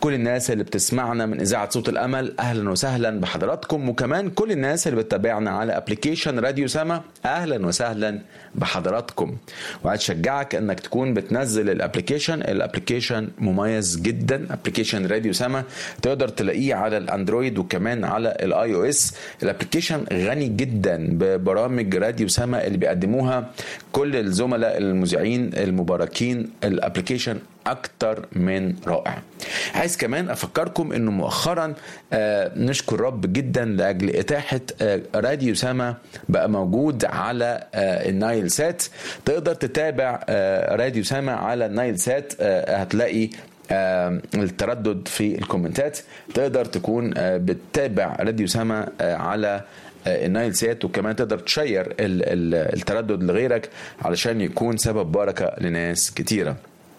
كل الناس اللي بتسمعنا من إذاعة صوت الأمل، أهلا وسهلا بحضراتكم. وكمان كل الناس اللي بتتابعنا على أبليكيشن راديو سما، أهلا وسهلا بحضراتكم. وعايز أشجعك أنك تكون بتنزل الأبليكيشن مميز جدا، أبليكيشن راديو سما. تقدر تلاقيه على الأندرويد وكمان على الآي أو إس. الأبليكيشن غني جدا ببرامج راديو سما اللي بيقدموها كل الزملاء المذيعين المباركين. الأبليكيشن أكتر من رائع. عايز كمان أفكركم أنه مؤخرا نشكر رب جدا لأجل إتاحة راديو سما بقى موجود على النايل سات. تقدر تتابع راديو سما على النايل سات، هتلاقي التردد في الكومنتات. تقدر تكون بتتابع راديو سما على النايل سات، وكمان تقدر تشير التردد لغيرك علشان يكون سبب بركة لناس كتيرة.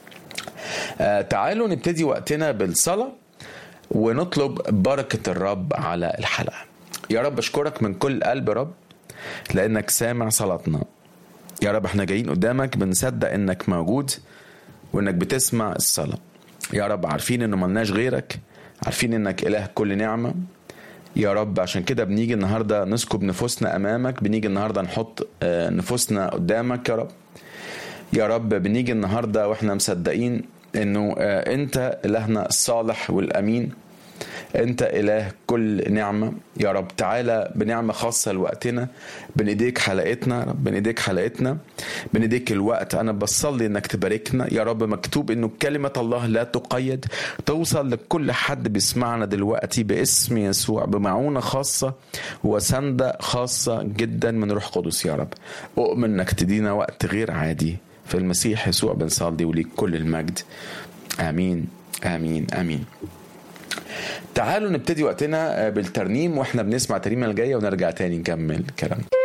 تعالوا نبتدي وقتنا بالصلاة ونطلب بركة الرب على الحلقة. يا رب أشكرك من كل قلب رب لأنك سامع صلاتنا. يا رب احنا جايين قدامك بنصدق انك موجود وانك بتسمع الصلاة. يا رب عارفين انه ملناش غيرك، عارفين انك إله كل نعمة. يا رب عشان كده بنيجي النهاردة نسكب نفوسنا أمامك، بنيجي النهاردة نحط نفوسنا قدامك يا رب. يا رب بنيجي النهاردة واحنا مصدقين انه انت إلهنا الصالح والأمين، انت إله كل نعمة. يا رب تعالى بنعمة خاصة لوقتنا، بنيديك حلقتنا يا رب، بنيديك حلقتنا، بنيديك الوقت. أنا بصلي إنك تباركنا يا رب. مكتوب إنه كلمة الله لا تقيد، توصل لكل حد بيسمعنا دلوقتي باسم يسوع، بمعونة خاصة وسندة خاصة جدا من روح قدس. يا رب أؤمن إنك تدينا وقت غير عادي في المسيح يسوع بنصلي، وليك كل المجد. آمين آمين آمين. تعالوا نبتدي وقتنا بالترنيم، واحنا بنسمع الترنيمة الجاية ونرجع تاني نكمل كلامنا.